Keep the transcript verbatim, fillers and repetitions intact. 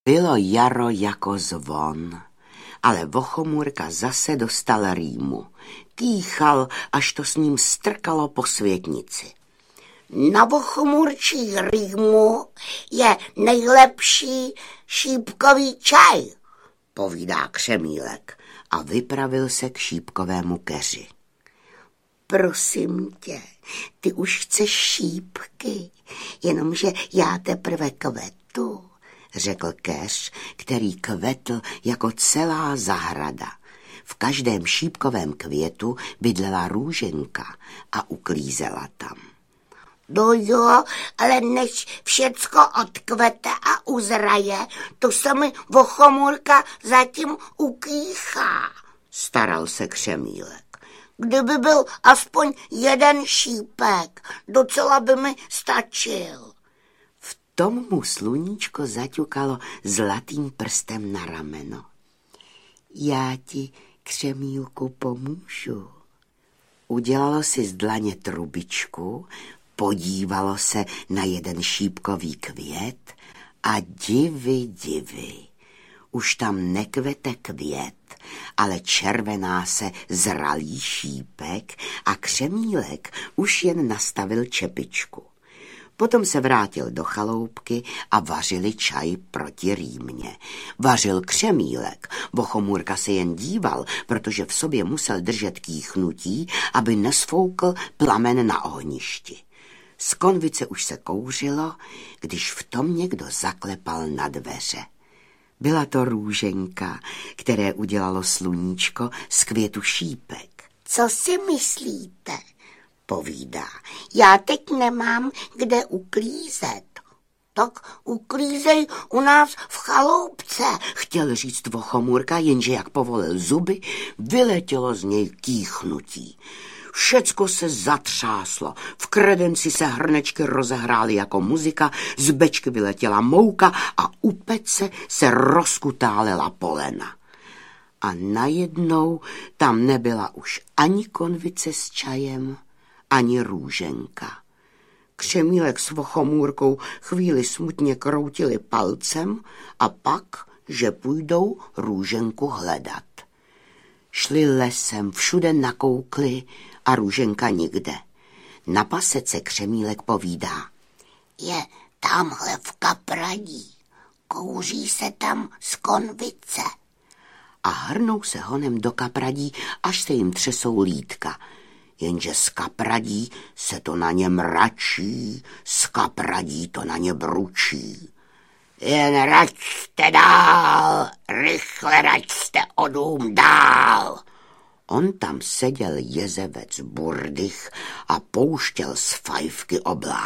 Bylo jaro jako zvon, ale Vochomůrka zase dostal rýmu. Kýchal, až to s ním strkalo po světnici. Na vochomůrčí rýmu je nejlepší šípkový čaj, povídá Křemílek a vypravil se k šípkovému keři. Prosím tě, ty už chceš šípky, jenomže já teprve kvetu, řekl keř, který kvetl jako celá zahrada. V každém šípkovém květu bydlela růženka a uklízela tam. No jo, ale než všecko odkvete a uzraje, to se mi Vochomůrka zatím ukýchá, staral se Křemílek. Kdyby byl aspoň jeden šípek, docela by mi stačil. V tom mu sluníčko zaťukalo zlatým prstem na rameno. Já ti, Křemílku, pomůžu. Udělalo si z dlaně trubičku, podívalo se na jeden šípkový květ a divy, divy. Už tam nekvete květ, ale červená se zralý šípek a Křemílek už jen nastavil čepičku. Potom se vrátil do chaloupky a vařili čaj proti rýmě. Vařil Křemílek, Vochomůrka se jen díval, protože v sobě musel držet kýchnutí, aby nesfoukl plamen na ohništi. Z konvice už se kouřilo, když v tom někdo zaklepal na dveře. Byla to růženka, které udělalo sluníčko z květu šípek. Co si myslíte? Povídá. Já teď nemám kde uklízet. Tak uklízej u nás v chaloupce, chtěl říct Vochomůrka, jenže jak povolil zuby, vyletělo z něj kýchnutí. Všecko se zatřáslo, v kredenci se hrnečky rozehrály jako muzika, z bečky vyletěla mouka a u pece se rozkutálela polena. A najednou tam nebyla už ani konvice s čajem, ani růženka. Křemílek s Vochomůrkou chvíli smutně kroutili palcem a pak, že půjdou růženku hledat. Šli lesem, všude nakoukli a růženka nikde. Na pasece Křemílek povídá. Je tamhle v kapradí, kouří se tam z konvice. A hrnou se honem do kapradí, až se jim třesou lítka. Jenže z kapradí se to na ně mračí, z kapradí to na ně bručí. Jen račte dál, rychle račte o dům dál. On tam seděl jezevec Burdych a pouštěl z fajfky oblák.